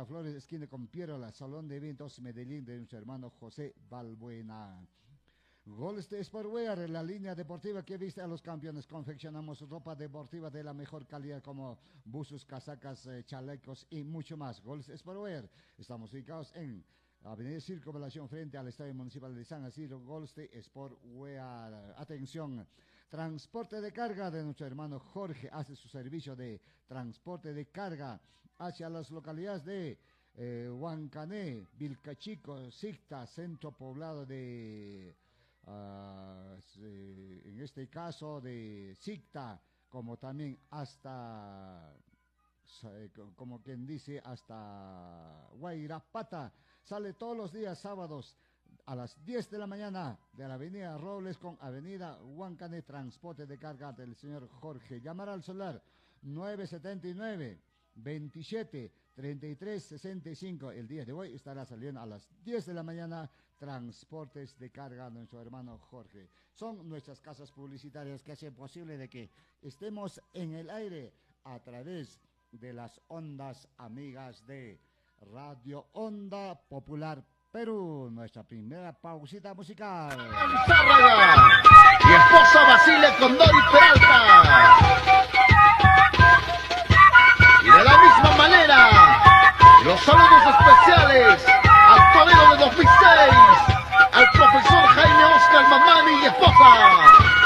Miraflores, esquina con Pierola, Salón de Eventos Medellín de nuestro hermano José Balbuena. Goles de Sportwear, la línea deportiva que viste a los campeones. Confeccionamos ropa deportiva de la mejor calidad como buzos, casacas, chalecos y mucho más. Goles de Sportwear. Estamos ubicados en Avenida Circunvalación frente al Estadio Municipal de San Isidro. Goles de Sportwear. Atención. Transporte de carga de nuestro hermano Jorge. Hace su servicio de transporte de carga hacia las localidades de Huancané, Vilcachico, Sicta, centro poblado de... en este caso de Sicta, como también hasta, como quien dice, hasta Guairapata. Sale todos los días sábados a las 10 de la mañana de la avenida Robles con avenida Huancané, transporte de carga del señor Jorge. Llamar al celular 979 27 33 65. El día de hoy estará saliendo a las 10 de la mañana transportes de carga de nuestro hermano Jorge. Son nuestras casas publicitarias que hacen posible de que estemos en el aire a través de las ondas amigas de Radio Onda Popular Perú. Nuestra primera pausita musical. Y esposa Basile Condori Peralta.